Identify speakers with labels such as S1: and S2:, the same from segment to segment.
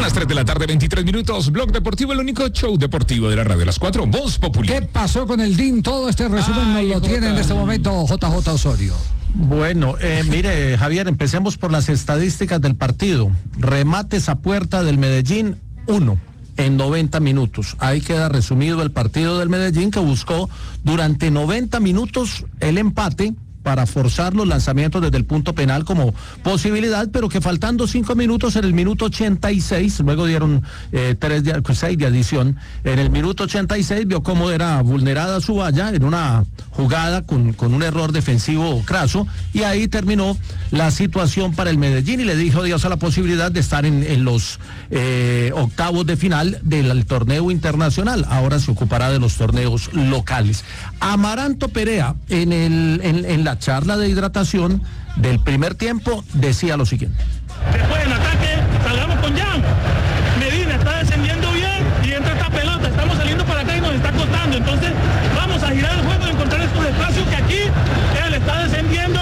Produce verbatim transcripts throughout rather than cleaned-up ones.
S1: las tres de la tarde, veintitrés minutos. Blog Deportivo, el único show deportivo de la radio. Las cuatro, Voz Populi.
S2: ¿Qué pasó con el D I N? Todo este resumen Ay, nos lo Jota. tiene en este momento J J Osorio.
S3: Bueno, eh, mire, Javier, empecemos por las estadísticas del partido. Remates a puerta del Medellín, uno. En noventa minutos. Ahí queda resumido el partido del Medellín, que buscó durante noventa minutos el empate para forzar los lanzamientos desde el punto penal como posibilidad, pero que faltando cinco minutos en el minuto ochenta y seis, luego dieron eh, tres de, seis de adición, en el minuto ochenta y seis vio cómo era vulnerada su valla en una jugada con, con un error defensivo craso, y ahí terminó la situación para el Medellín y le dijo adiós a la posibilidad de estar en, en los eh, octavos de final del torneo internacional. Ahora se ocupará de los torneos locales. Amaranto Perea en, el, en, en la charla de hidratación del primer tiempo decía lo siguiente:
S4: después en ataque salgamos con Jan. Medina está descendiendo bien y entra esta pelota, estamos saliendo para acá y nos está costando, entonces vamos a girar el juego y encontrar estos espacios que aquí él está descendiendo.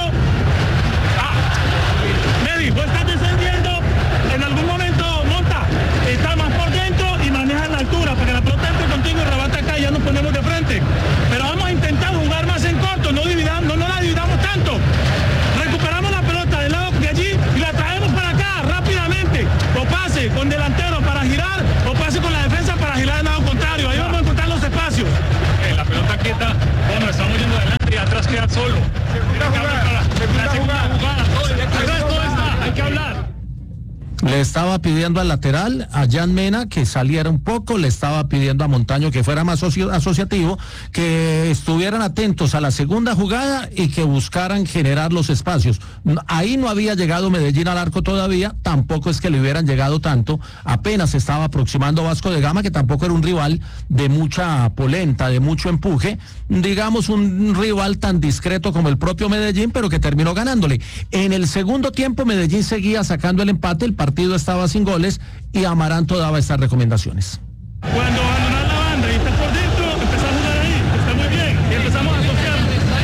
S4: Ah, Medi, vos estás descendiendo, en algún momento monta, está más por dentro y maneja la altura para que la pelota entre contigo y rebata acá y ya nos ponemos de frente, pero vamos a intentar jugar más en corto, no dividamos, no, no la dividamos tanto, recuperamos la pelota del lado de allí y la traemos para acá rápidamente, o pase con delantero para girar, o pase con la defensa para girar del lado contrario, ahí vamos a encontrar los espacios. Eh, la pelota quieta, bueno, estamos yendo adelante y atrás queda solo. Segunda jugada, segunda jugada, todo, todo está, hay que hablar.
S3: Le estaba pidiendo al lateral, a Jan Mena, que saliera un poco, le estaba pidiendo a Montaño que fuera más asoci- asociativo, que estuvieran atentos a la segunda jugada y que buscaran generar los espacios. Ahí no había llegado Medellín al arco todavía, tampoco es que le hubieran llegado tanto, apenas se estaba aproximando Vasco de Gama, que tampoco era un rival de mucha polenta, de mucho empuje, digamos un rival tan discreto como el propio Medellín, pero que terminó ganándole. En el segundo tiempo Medellín seguía sacando el empate, el partido estaba sin goles y Amaranto daba estas recomendaciones.
S4: Cuando abandonar la banda y estás por dentro, empezás a jugar ahí, está muy bien, y empezamos a asociar.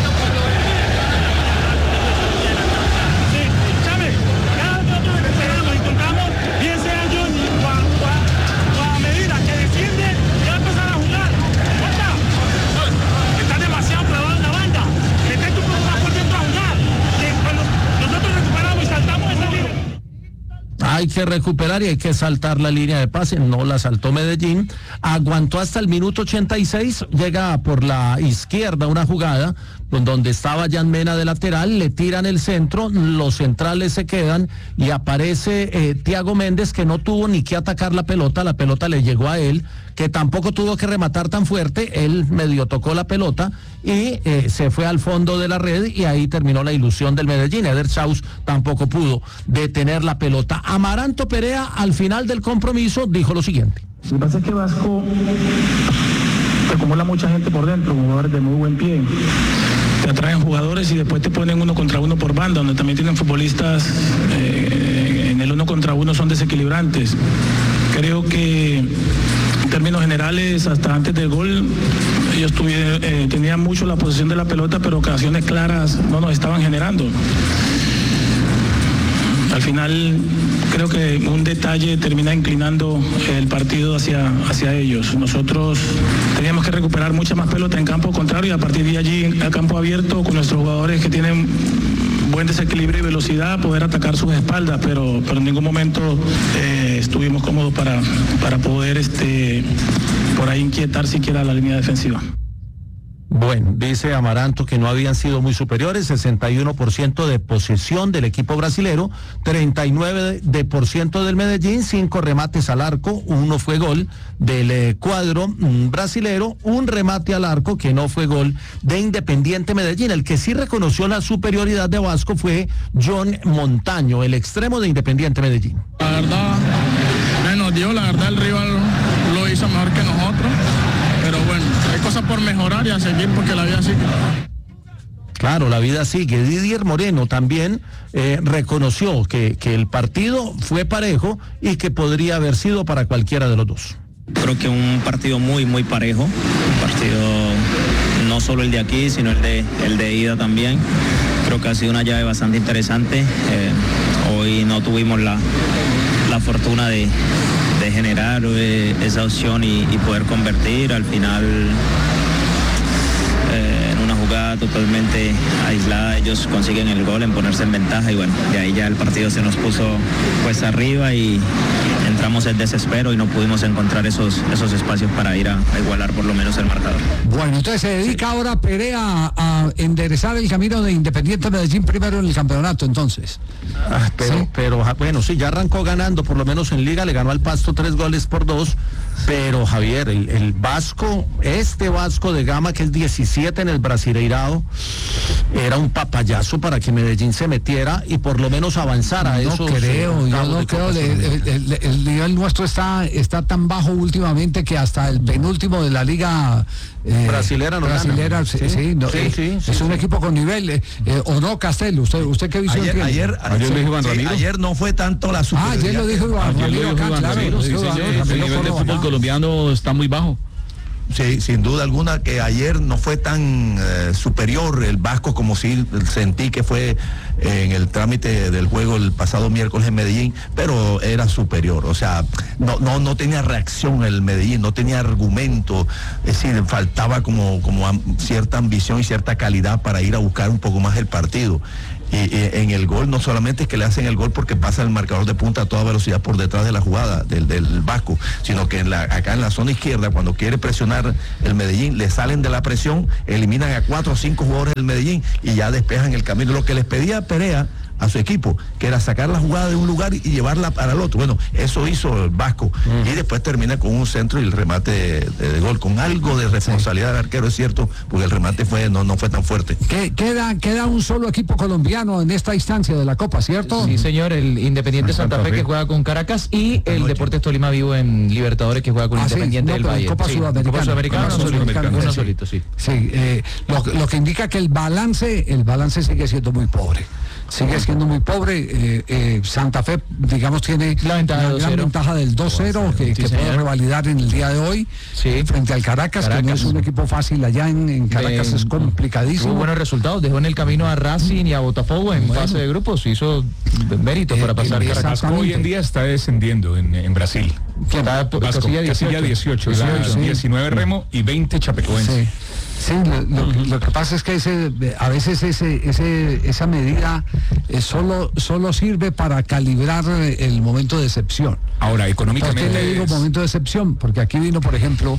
S4: Sí, Chávez, cada vez que nosotros empezamos y encontramos, bien sea Johnny o a, o a, o a Medina, que desciende, ya va a empezar a jugar. ¡Corta! Estás demasiado clavado en la banda, metete un poco más por dentro a jugar. Que cuando nosotros recuperamos y saltamos esa línea.
S3: Hay que recuperar y hay que saltar la línea de pase, no la saltó Medellín, aguantó hasta el minuto ochenta y seis, llega por la izquierda una jugada donde estaba Jan Mena de lateral, le tiran el centro, los centrales se quedan y aparece eh, Thiago Méndez, que no tuvo ni que atacar la pelota, la pelota le llegó a él, que tampoco tuvo que rematar tan fuerte, él medio tocó la pelota y eh, se fue al fondo de la red y ahí terminó la ilusión del Medellín. Eder Chaus tampoco pudo detener la pelota. Amaranto Perea al final del compromiso dijo lo siguiente:
S5: lo que pasa es que Vasco acumula mucha gente por dentro, jugadores de muy buen pie. Te atraen jugadores y después te ponen uno contra uno por banda, donde también tienen futbolistas eh, en el uno contra uno son desequilibrantes. Creo que en términos generales, hasta antes del gol, ellos tuvieron, eh, tenían mucho la posesión de la pelota, pero ocasiones claras no nos estaban generando. Al final, creo que un detalle termina inclinando el partido hacia, hacia ellos. Nosotros teníamos que recuperar mucha más pelota en campo contrario y a partir de allí, al campo abierto, con nuestros jugadores que tienen buen desequilibrio y velocidad, poder atacar sus espaldas, pero, pero en ningún momento eh, estuvimos cómodos para, para poder este, por ahí inquietar siquiera la línea defensiva.
S3: Bueno, dice Amaranto que no habían sido muy superiores, sesenta y uno por ciento de posesión del equipo brasilero, treinta y nueve por ciento del Medellín, cinco remates al arco, uno fue gol del eh, cuadro mm, brasilero, un remate al arco que no fue gol de Independiente Medellín. El que sí reconoció la superioridad de Vasco fue John Montaño, el extremo de Independiente Medellín.
S6: La verdad, menos dio, la verdad el rival lo hizo mejor que nosotros. Pero bueno, hay cosas por mejorar y a seguir porque la vida sigue.
S3: Claro, la vida sigue. Didier Moreno también eh, reconoció que, que el partido fue parejo y que podría haber sido para cualquiera de los dos.
S7: Creo que un partido muy, muy parejo. Un partido no solo el de aquí, sino el de, el de ida también. Creo que ha sido una llave bastante interesante. Eh, hoy no tuvimos la, la fortuna de... de generar eh, esa opción y, y poder convertir. Al final, eh, en una jugada totalmente aislada, ellos consiguen el gol en ponerse en ventaja y bueno, de ahí ya el partido se nos puso pues arriba y entramos en desespero y no pudimos encontrar esos, esos espacios para ir a, a igualar por lo menos el marcador.
S2: Bueno, entonces se dedica sí. ahora Perea a, a enderezar el camino de Independiente Medellín primero en el campeonato, entonces.
S3: Ah, pero, ¿sí? pero bueno, sí, ya arrancó ganando, por lo menos en Liga, le ganó al Pasto tres goles por dos, pero Javier, el, el Vasco, este Vasco de Gama que es diecisiete en el Brasileirao, era un papayazo para que Medellín se metiera y por lo menos avanzara.
S2: No
S3: esos,
S2: creo, yo no creo, el, el, el, el nivel nuestro está, está tan bajo últimamente que hasta el penúltimo de la Liga
S3: eh, brasilera no
S2: brasilera,
S3: gana.
S2: sí,
S3: sí,
S2: sí, no,
S3: sí,
S2: eh,
S3: sí,
S2: es
S3: sí,
S2: un
S3: sí.
S2: equipo con nivel, eh, eh, o no, Castel, usted, usted qué visión
S8: ayer,
S2: tiene.
S8: Ayer,
S1: ayer,
S8: sí,
S1: Iván
S8: sí,
S1: Ramiro.
S8: ayer no fue tanto la superioridad.
S2: Ah, ayer lo dijo Iván Ramiro acá, claro.
S9: Ramiro, sí, señor, el nivel del fútbol colombiano está muy bajo.
S8: Sí, sin duda alguna que ayer no fue tan eh, superior el Vasco como sí sentí que fue eh, en el trámite del juego el pasado miércoles en Medellín, pero era superior, o sea, no no no tenía reacción el Medellín, no tenía argumento, es decir, faltaba como, como cierta ambición y cierta calidad para ir a buscar un poco más el partido. Y, y en el gol no solamente es que le hacen el gol porque pasa el marcador de punta a toda velocidad por detrás de la jugada del, del Vasco, sino que en la, acá en la zona izquierda, cuando quiere presionar el Medellín, le salen de la presión, eliminan a cuatro o cinco jugadores del Medellín y ya despejan el camino. Lo que les pedía Perea a su equipo, que era sacar la jugada de un lugar y llevarla para el otro. Bueno, eso hizo el Vasco mm. y después termina con un centro y el remate de, de, de gol, con algo de responsabilidad del arquero, es cierto, porque el remate fue no, no fue tan fuerte.
S2: ¿Qué, queda, queda un solo equipo colombiano en esta instancia de la Copa, ¿cierto?
S10: Sí, señor, el Independiente Santa Fe que juega con Caracas y el Deportes Tolima Vivo en Libertadores que juega con
S2: ah,
S10: Independiente
S2: sí, no,
S10: del Valle.
S2: Copa
S10: sí,
S2: Sudamericana.
S10: Copa Sudamericana,
S2: Copa
S10: uno,
S2: Sudamericana,
S10: uno
S2: sí.
S10: solito, sí.
S2: Sí, eh, lo, lo que indica que el balance, el balance sigue siendo muy pobre. Sigue siendo muy pobre. Eh, eh, Santa Fe, digamos, tiene
S10: la ventaja
S2: una gran ventaja del dos cero que, sí, que puede revalidar en el día de hoy sí. frente al Caracas, Caracas, que no es un equipo fácil allá en, en Caracas, de, es complicadísimo.
S10: Tuvo buenos resultados, dejó en el camino a Racing y a Botafogo en bueno. fase de grupos, hizo mérito eh, para pasar
S1: eh, Caracas. Hoy en día está descendiendo en, en Brasil.
S10: Está
S1: Casilla dieciocho, dieciocho, dieciocho sí. diecinueve Remo y veinte Chapecoense.
S2: Sí. Sí, lo, lo, uh-huh. lo que pasa es que ese, a veces ese, ese, esa medida eh, solo, solo sirve para calibrar el momento de excepción.
S1: Ahora, económicamente...
S2: ¿Por qué le digo momento de excepción? Porque aquí vino, por ejemplo,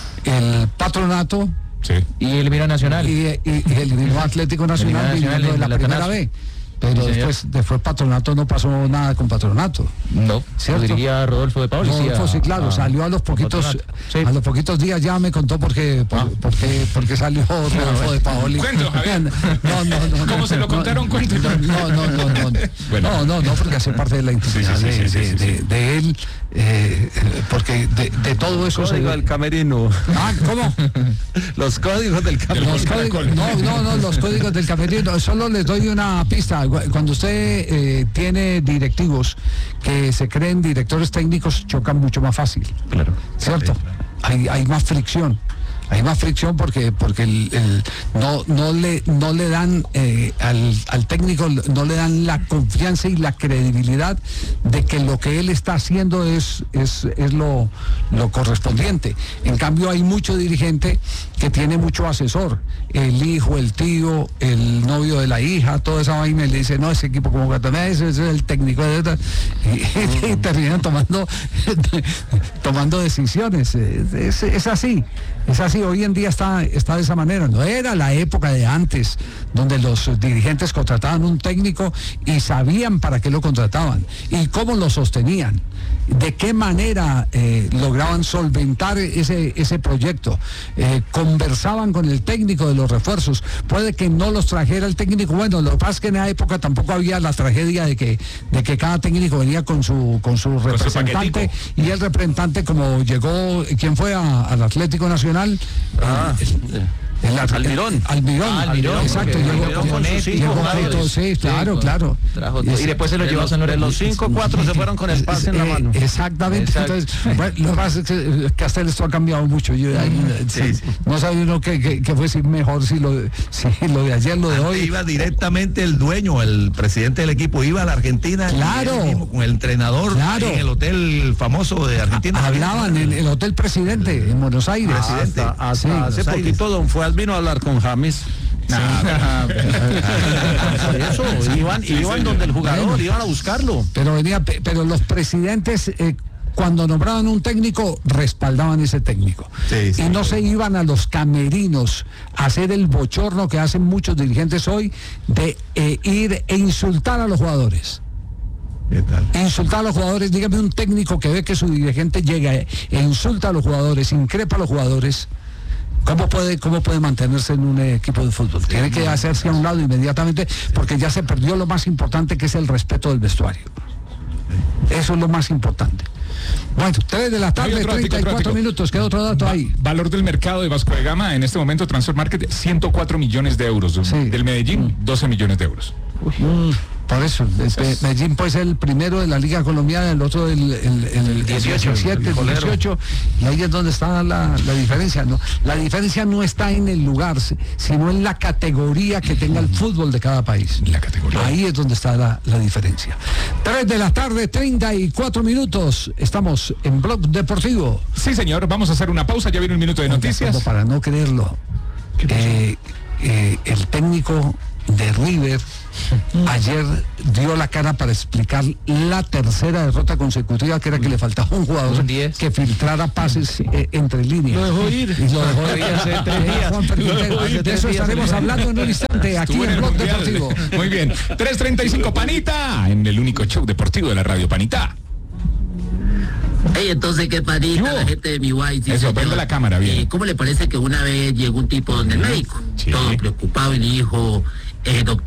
S2: el Patronato
S10: sí. y el Mira Nacional.
S2: Y, y, y el mismo Atlético Nacional viniendo de la, la primera B. Pero sí, después, después Patronato no pasó nada con Patronato.
S10: No, ¿cierto? Lo diría Rodolfo de Paoli.
S2: Rodolfo, sí, claro, a, salió a los poquitos, sí. a los poquitos días ya me contó por qué, por, ah. por qué, por qué salió Rodolfo de Paoli.
S1: Cuento, Javier.
S2: No, no, no.
S1: ¿Cómo
S2: no,
S1: se lo contaron?
S2: No, no, no, no, no. Bueno. No, no, no, porque hace parte de la intimidad sí, sí, sí, sí, de, sí, sí, de, sí. de, de él, eh, porque de, de todo eso
S3: código se... del camerino.
S2: Ah, ¿cómo?
S3: Los códigos del camerino.
S2: Los códigos, no, no, no, los códigos del camerino. Solo les doy una pista. Cuando usted eh, tiene directivos que se creen directores técnicos, chocan mucho más fácil.
S3: Claro.
S2: ¿Cierto?
S3: Sí, claro.
S2: Hay, hay más fricción. Hay más fricción porque porque el, el, no no le no le dan eh, al, al técnico no le dan la confianza y la credibilidad de que lo que él está haciendo es es, es lo, lo correspondiente. En cambio hay mucho dirigente que tiene mucho asesor, el hijo, el tío, el novio de la hija, toda esa vaina, y le dice, no, ese equipo como que ese es el técnico de y, y, y terminan tomando tomando decisiones. Es, es así, es así. Hoy en día está, está de esa manera. No era la época de antes, donde los dirigentes contrataban un técnico y sabían para qué lo contrataban y cómo lo sostenían, de qué manera eh, lograban solventar ese, ese proyecto. Eh, conversaban con el técnico de los refuerzos. Puede que no los trajera el técnico. Bueno, lo que pasa es que en esa época tampoco había la tragedia de que, de que cada técnico venía con su, con su representante, su y el representante, como llegó, ¿quién fue a, al Atlético Nacional?
S3: Ah,
S2: el, El
S3: Almirón.
S2: Almirón,
S10: Ah, Almirón,
S2: exacto.
S10: porque
S2: Llegó,
S10: Almirón
S2: llegó
S10: con sus
S2: llegó
S10: hijos,
S2: con todo, sí,
S10: sí,
S2: claro,
S10: con-
S2: claro.
S10: trajo todo. Y después se lo
S3: de
S10: llevó a
S3: los,
S10: San
S3: de
S10: Lorenzo.
S3: los cinco, cuatro se fueron con el pase en la
S2: Eh,
S3: mano.
S2: Exactamente.
S10: Exacto.
S2: Entonces, bueno, lo que pasa es que, que hasta esto ha cambiado mucho. Yo, ahí,
S8: Sí, sí.
S2: No sabe uno que, que, que fue si mejor si lo, si lo de ayer, lo de
S8: Antes
S2: hoy.
S8: iba directamente el dueño, el presidente del equipo, iba a la Argentina.
S2: Claro.
S8: Y él mismo con el entrenador
S2: Claro.
S8: en el hotel famoso de Argentina.
S2: Hablaban en el Hotel Presidente en Buenos Aires.
S8: Presidente.
S3: Hasta, hasta
S2: Sí,
S3: hace
S8: Buenos Aires.
S3: poquito don Fuad vino a hablar con James. Por eso, iban, iban donde el jugador,
S2: Bueno.
S3: iban a buscarlo.
S2: Pero venía, pe- pero los presidentes eh, cuando nombraban un técnico respaldaban ese técnico
S8: Sí, sí,
S2: y no
S8: sí.
S2: se iban a los camerinos a hacer el bochorno que hacen muchos dirigentes hoy de eh, ir e insultar a los jugadores.
S8: ¿Qué tal?
S2: Insultar a los jugadores, dígame un técnico que ve que su dirigente llega e e insulta a los jugadores, increpa a los jugadores. ¿Cómo puede, ¿Cómo puede mantenerse en un equipo de fútbol? Tiene que hacerse a un lado inmediatamente porque ya se perdió lo más importante, que es el respeto del vestuario. Eso es lo más importante. Bueno, tres de la tarde,
S1: Hay otro dato,
S2: treinta y cuatro
S1: otro dato.
S2: minutos. ¿Qué otro dato
S1: Va-
S2: hay?
S1: Valor del mercado de Vasco de Gama en este momento, Transfer Market, ciento cuatro millones de euros.
S2: Sí.
S1: Del Medellín, doce millones de euros.
S2: Por eso, este, Medellín puede ser el primero de la Liga Colombiana, el otro el, el, el dieciocho, el dieciocho, y ahí es donde está la, la diferencia. ¿No? La diferencia no está en el lugar, si- sino en la categoría que tenga el fútbol de cada país.
S1: La categoría.
S2: Ahí es donde está la, la diferencia. tres de la tarde, treinta y cuatro minutos. Estamos en Blog Deportivo.
S1: Sí, señor, vamos a hacer una pausa, ya viene un minuto de noticias.
S2: Como para no creerlo, eh, eh, el técnico de River ayer dio la cara para explicar la tercera derrota consecutiva, que era que le faltaba un jugador
S10: Un diez.
S2: que filtrara pases eh, entre líneas.
S3: Lo dejó ir.
S2: Y lo dejó ir.
S3: Hace tres
S2: Eh,
S3: días.
S2: Juan Fernández,
S3: Lo dejó ir.
S2: de
S3: Tres
S2: eso
S3: días.
S2: estaremos hablando en un instante aquí
S1: Estuvo
S2: en
S1: el
S2: Blog
S1: Mundial.
S2: Deportivo.
S1: Muy bien. tres treinta y cinco, Panita, en el único show deportivo de la radio, Panita.
S11: Hey, entonces, ¿qué panita?
S1: ¿Qué hubo?
S11: La gente de mi guay. sí,
S1: Eso,
S11: señor.
S1: prende la cámara, bien.
S11: Eh, ¿Cómo le parece que una vez llegó un tipo donde el médico?
S1: Sí.
S11: Todo preocupado y le dijo, eh, doctor,